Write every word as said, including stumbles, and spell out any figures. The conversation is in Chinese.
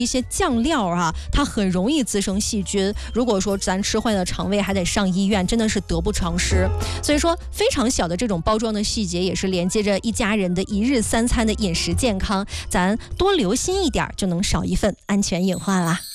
一些酱料啊，它很容易滋生细菌。如果说咱吃坏了肠胃，还得上医院，真的是得不偿失。所以说，非常小的这种包装的细节，也是连接着一家人的一日三餐的饮食健康。咱多留心一点，就能少一份安全隐患啦。